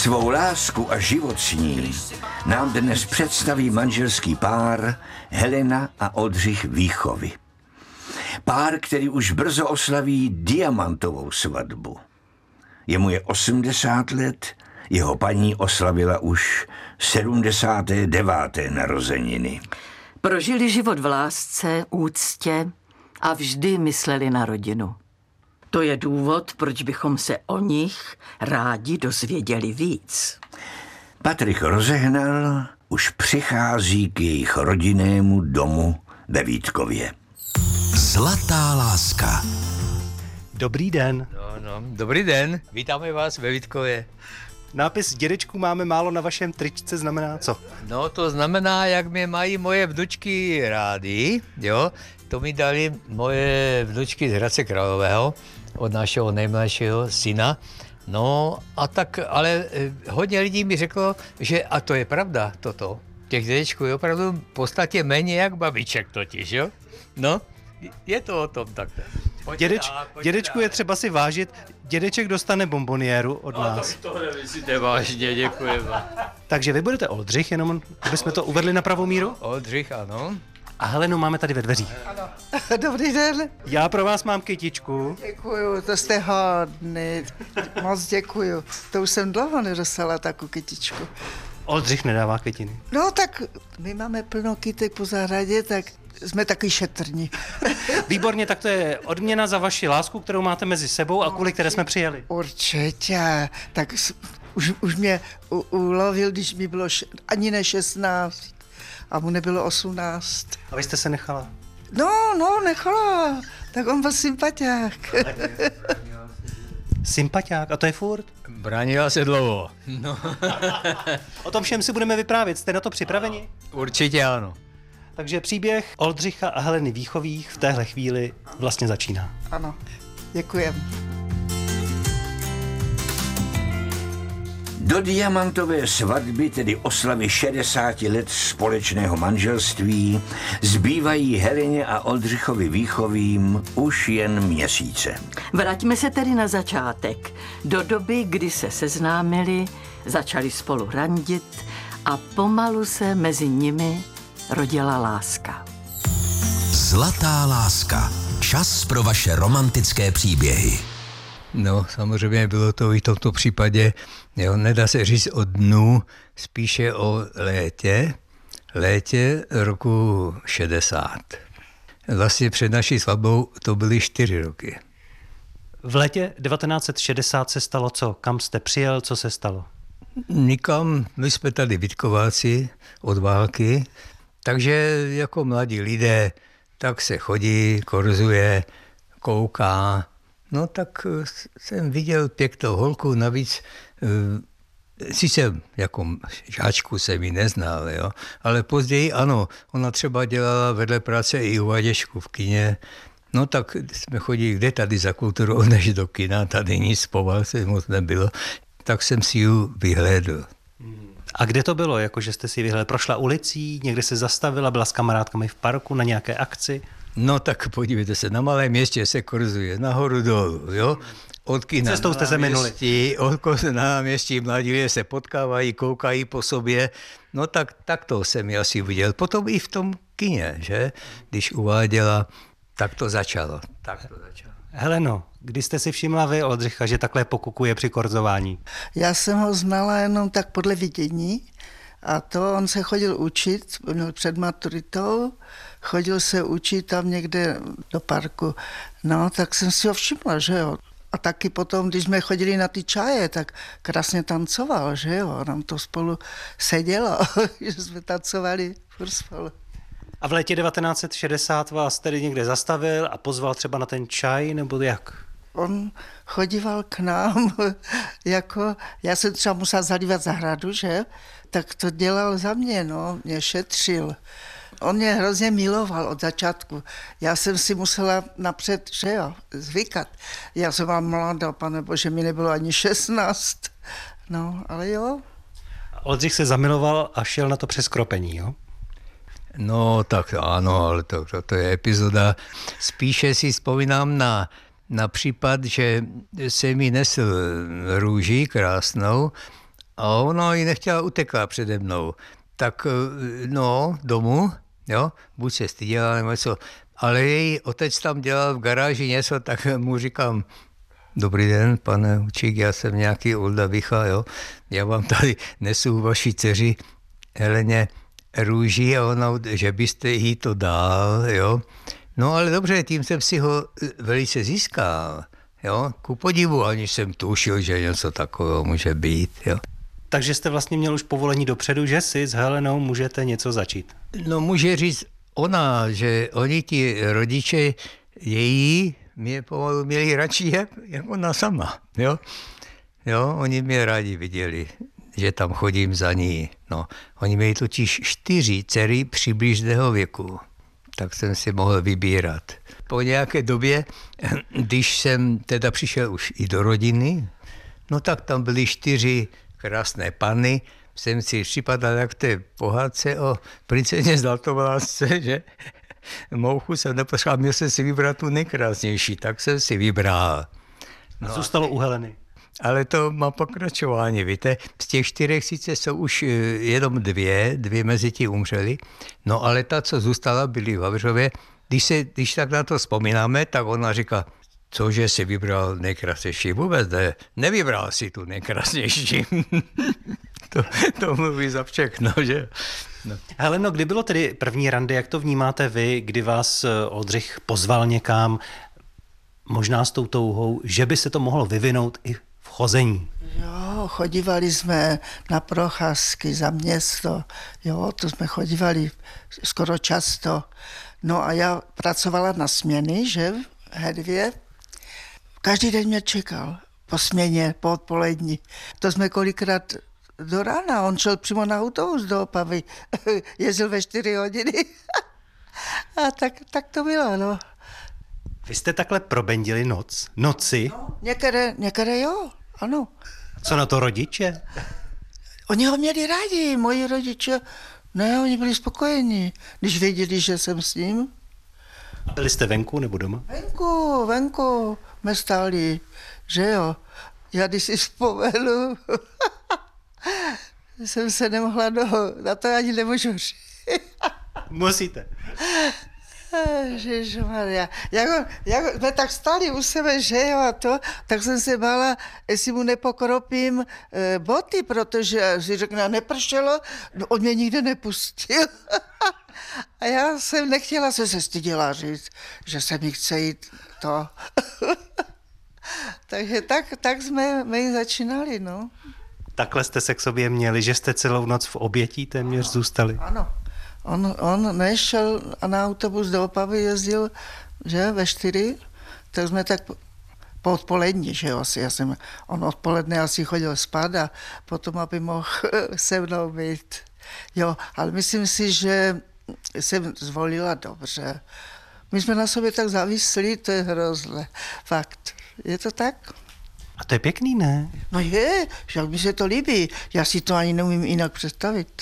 Svou lásku a život s ní nám dnes představí manželský pár Helena a Oldřich Víchovi. Pár, který už brzo oslaví diamantovou svatbu. Jemu je 80 let, jeho paní oslavila už 79. narozeniny. Prožili život v lásce, úctě a vždy mysleli na rodinu. To je důvod, proč bychom se o nich rádi dozvěděli víc. Patrik Rozehnal už přichází k jejich rodinnému domu ve Vítkově. Zlatá láska. Dobrý den. Dobrý den, vítáme vás ve Vítkově. Nápis dědečku máme málo na vašem tričce znamená co? No to znamená, jak mě mají moje vnučky rádi, jo. To mi dali moje vnučky z Hradce Králové od našeho nejmladšího syna. No a tak, ale hodně lidí mi řeklo, že, a to je pravda toto, těch dědečků je opravdu v podstatě méně jak babiček totiž, jo. No, je to o tom takto. Dědečku je třeba si vážit, dědeček dostane bomboniéru od nás. To nemyslíte vážně, děkujeme. Takže vy budete Oldřich, jenom aby jsme to uvedli na pravou míru? Oldřich, ano. A Helenu máme tady ve dveřích. Ano. Dobrý den. Já pro vás mám kytičku. Děkuju, to jste hodný. Moc děkuju. To už jsem dlouho nedostala takovou kytičku. Oldřich nedává květiny. No tak my máme plno kytek po zahradě, tak jsme taky šetrní. Výborně, tak to je odměna za vaši lásku, kterou máte mezi sebou a kvůli které jsme přijeli. Určitě. Tak už mě ulovil, když mi bylo ani ne 16 a mu nebylo 18. A vy jste se nechala? No, nechala. Tak on byl sympatiák. Sympatiák, a to je furt? Bránila se dlouho. No. O tom všem si budeme vyprávět, jste na to připraveni? Určitě ano. Takže příběh Oldřicha a Heleny Víchových v téhle chvíli vlastně začíná. Ano, děkujem. Do diamantové svatby, tedy oslavy 60 let společného manželství, zbývají Heleně a Oldřichovi Víchovým už jen měsíce. Vraťme se tedy na začátek, do doby, kdy se seznámili, začali spolu randit a pomalu se mezi nimi rodila láska. Zlatá láska. Čas pro vaše romantické příběhy. No, samozřejmě bylo to i v tomto případě, jo, nedá se říct o dnu, spíše o létě roku 60. Vlastně před naší svatbou to byly 4 roky. V létě 1960 se stalo co? Kam jste přijel, co se stalo? Nikam, my jsme tady Vítkováci od války, takže jako mladí lidé, tak se chodí, korzuje, kouká. No tak jsem viděl pěknou holku, navíc sice jako žáčku jsem ji neznal, jo, ale později ano, ona třeba dělala vedle práce i uvaděčku v kině. No tak jsme chodili kde tady za kulturou, než do kina, tady nic po válce moc nebylo, tak jsem si ji vyhlédl. A kde to bylo, jakože jste si vyhlédl? Prošla ulicí, někde se zastavila, byla s kamarádkami v parku na nějaké akci? No tak podívejte se, na malém městě se korzuje nahoru dolů, jo? Od kina cestou jste se minuli. Na náměstí mladí lidé se potkávají, koukají po sobě, no tak to jsem ji asi viděl. Potom i v tom kině, že? Když uváděla, tak to začalo. Heleno, kdy jste si všimla vy, Oldřicha, že takhle pokukuje při korzování? Já jsem ho znala jenom tak podle vidění a to on se chodil učit, měl před maturitou, chodil se učit tam někde do parku. No, tak jsem si ho všimla, že jo. A taky potom, když jsme chodili na ty čaje, tak krásně tancoval, že jo. Nám to spolu sedělo, že jsme tancovali furt spolu. A v létě 1960 vás tedy někde zastavil a pozval třeba na ten čaj, nebo jak? On chodíval k nám, jako, já jsem třeba musela zalívat zahradu, že? Tak to dělal za mě, no, mě šetřil. On mě hrozně miloval od začátku. Já jsem si musela napřed, že jo, zvykat. Já jsem byla mladá, panebože, mi nebylo ani 16. No, ale jo. Oldřich se zamiloval a šel na to přes kropení, jo? No tak ano, ale to je epizoda. Spíše si vzpomínám na případ, že se mi nesl růži krásnou A ona ji nechtěla, utekla přede mnou. Tak no, domů, jo, buď se styděla nebo něco. Ale její otec tam dělal v garáži něco, tak mu říkám, dobrý den, pane Učík, já jsem nějaký Olda Vicha, jo. Já vám tady nesu vaší dceři Heleně růži a ona, že byste jí to dal, jo. No ale dobře, tím jsem si ho velice získal, jo. Ku podivu, aniž jsem tušil, že něco takového může být, jo. Takže jste vlastně měl už povolení dopředu, že si s Helenou můžete něco začít. No může říct ona, že oni ti rodiče její mě pomalu měli radši jak ona sama, jo. Jo, oni mě rádi viděli, že tam chodím za ní. No, oni měli totiž 4 dcery přibližného věku, tak jsem si mohl vybírat. Po nějaké době, když jsem teda přišel už i do rodiny, no tak tam byly 4 krásné panny, jsem si připadal jak té pohádce o princezně Zlatovlásce, že mouchu jsem neposlal, měl jsem si vybrat tu nejkrásnější, tak jsem si vybral. No, a zůstalo u Heleny. Ale to má pokračování, víte, z těch 4 sice jsou už jenom 2 mezi tím umřeli, no ale ta, co zůstala, byly v Havřově. Když tak na to vzpomínáme, tak ona říká, cože si vybral nejkrásnější, vůbec ne, nevybral si tu nejkrásnější. to mluví za všechno, že? No. Heleno, kdy bylo tedy první randy, jak to vnímáte vy, kdy vás Oldřich pozval někam, možná s tou touhou, že by se to mohlo vyvinout i v chození? Jo, chodívali jsme na procházky za město, jo, to jsme chodívali skoro často. No a já pracovala na směny, že, v Hedvě. Každý den mě čekal po směně, po odpolední. To jsme kolikrát do rána, on šel přímo na autobus do Opavy, jezdil ve 4 hodiny. A tak to bylo, no. Vy jste takhle probendili noci? No, některé jo, ano. Co na to rodiče? Oni ho měli rádi, moji rodiče. Ne, oni byli spokojení, když věděli, že jsem s ním. Byli jste venku nebo doma? Venku jsme stáli, že jo. Já když si vzpomenu, jsem se nemohla na to ani nemůžu říct. Musíte. Ježišmarja. Jak jsme tak stáli u sebe, že jo, a to, tak jsem se bála, jestli mu nepokropím boty, protože si řekne, nepršelo, no, on mě nikde nepustil. A já jsem nechtěla, se styděla říct, že se mi chce jít to. Takže tak jsme začínali, no. Takhle jste se k sobě měli, že jste celou noc v obětí téměř zůstali? Ano. On nešel na autobus do Opavy, jezdil, že, ve 4, tak jsme tak po odpolední, že jo, on odpoledne asi chodil spát a potom, aby mohl se mnou být. Jo, ale myslím si, že jsem zvolila dobře. My jsme na sobě tak závislí, to je hrozné. Fakt. Je to tak? A to je pěkný, ne? No je, že mi se to líbí. Já si to ani neumím jinak představit.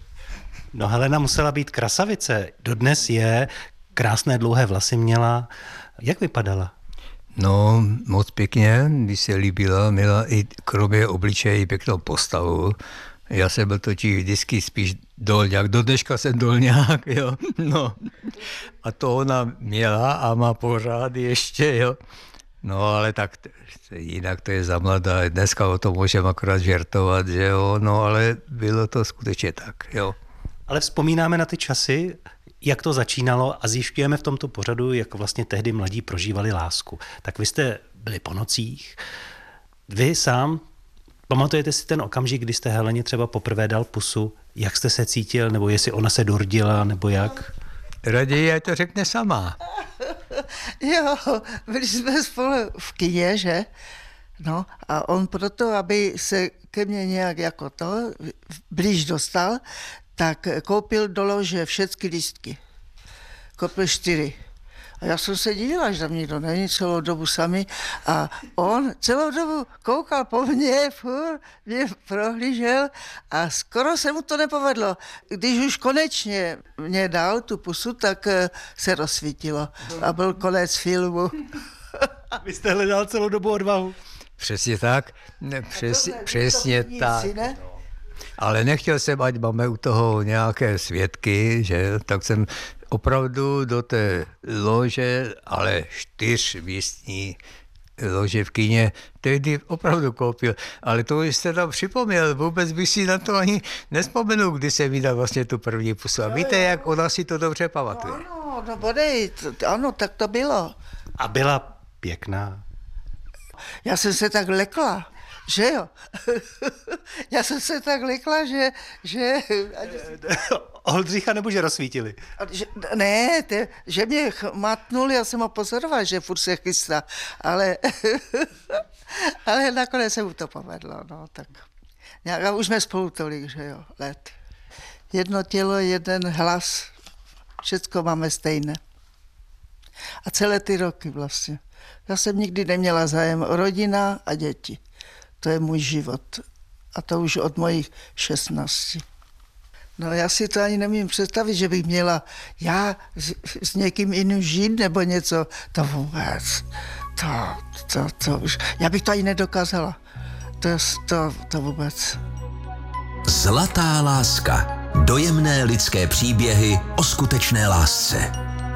No Helena musela být krasavice. Dodnes je, krásné dlouhé vlasy měla. Jak vypadala? No, moc pěkně, mi se líbila, měla i kromě obličeje pěknou postavu. Já jsem byl totiž vždycky spíš dolňák, do dneška jsem dolňák, jo. No. A to ona měla a má pořád ještě, jo. No ale tak jinak to je za mladá, dneska o tom můžeme akorát žertovat, že jo, no ale bylo to skutečně tak, jo. Ale vzpomínáme na ty časy, jak to začínalo a zjišťujeme v tomto pořadu, jak vlastně tehdy mladí prožívali lásku. Tak vy jste byli po nocích, vy sám, pamatujete si ten okamžik, kdy jste Heleně třeba poprvé dal pusu, jak jste se cítil, nebo jestli ona se dordila, nebo jak? Raději ať to řekne sama. Jo, byli jsme spolu v kině, že? No a on proto, aby se ke mně nějak jako to blíž dostal, tak koupil do lože všechny lístky. Koupil 4. A já jsem se divila, že tam nikdo není celou dobu sami. A on celou dobu koukal po mně, furt mě prohlížel a skoro se mu to nepovedlo. Když už konečně mě dal tu pusu, tak se rozsvítilo a byl konec filmu. Vy jste hledal celou dobu odvahu. Přesně tak, přesně tak. Ale nechtěl jsem, ať máme u toho nějaké svědky, že? Tak jsem opravdu do té lože, ale 4místní lože v kině, tehdy opravdu koupil. Ale to už jste tam připomněl, vůbec bych si na to ani nevzpomenul, kdy jsem vydal vlastně tu první pusu. A víte, jak ona si to dobře pamatuje. Ano, no bodej, ano, tak to bylo. A byla pěkná. Já jsem se tak lekla, že jo? Já jsem se tak lekla, že Oldřicha nebo že rozsvítili? Ne, že mě matnul, já jsem ho pozoroval, že furt se chystá, ale nakonec se mu to povedlo, no tak. A už jsme spolu tolik, že jo, let. Jedno tělo, jeden hlas, všecko máme stejné. A celé ty roky vlastně. Já jsem nikdy neměla zájem o rodina a děti. To je můj život. A to už od mojich 16. No já si to ani nemím představit, že bych měla já s někým jiným žít nebo něco. To vůbec. To už. Já bych to ani nedokázala. To vůbec. Zlatá láska. Dojemné lidské příběhy o skutečné lásce.